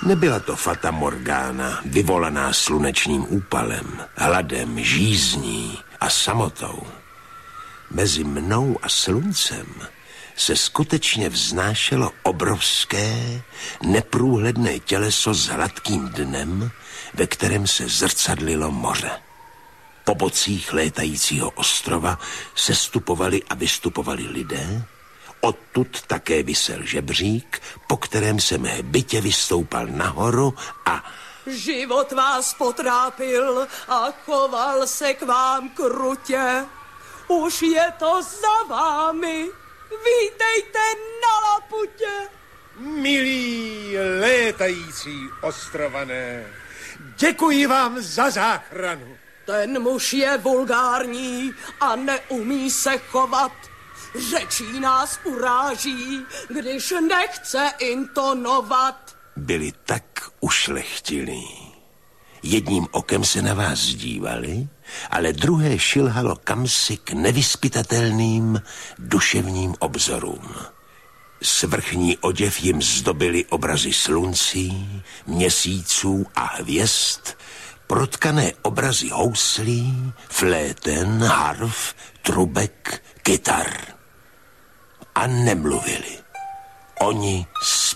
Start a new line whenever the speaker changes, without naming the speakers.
Nebyla to fata morgana, vyvolaná slunečním úpalem, hladem, žízní a samotou. Mezi mnou a sluncem se skutečně vznášelo obrovské, neprůhledné těleso s hladkým dnem, ve kterém se zrcadlilo moře. Po bocích létajícího ostrova sestupovali a vystupovali lidé, odtud také visel žebřík, po kterém jsem hbitě vystoupal nahoru a...
Život vás potrápil a choval se k vám krutě. Už je to za vámi. Vítejte na Laputě.
Milí létající ostrované, děkuji vám za záchranu.
Ten muž je vulgární a neumí se chovat. Řečí nás uráží, když nechce intonovat.
Byli tak ušlechtilí. Jedním okem se na vás dívali, ale druhé šilhalo kamsi k nevyzpytatelným duševním obzorům. Svrchní oděv jim zdobily obrazy sluncí, měsíců a hvězd, protkané obrazy houslí, fléten, harf, trubek, kytar. A nemluvili. Oni